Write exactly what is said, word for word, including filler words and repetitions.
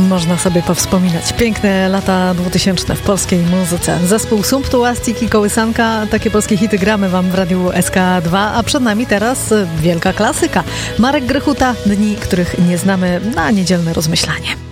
można sobie powspominać. Piękne lata dwutysięczne w polskiej muzyce. Zespół Sumptuastik i Kołysanka. Takie polskie hity gramy wam w Radiu S K dwa, a przed nami teraz wielka klasyka. Marek Grechuta, Dni, których nie znamy, na niedzielne rozmyślanie.